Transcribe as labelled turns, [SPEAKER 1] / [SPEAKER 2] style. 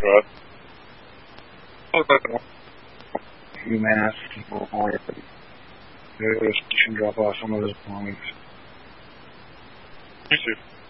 [SPEAKER 1] Right.
[SPEAKER 2] UMass people or the station drop off some of his belongings.
[SPEAKER 1] You too.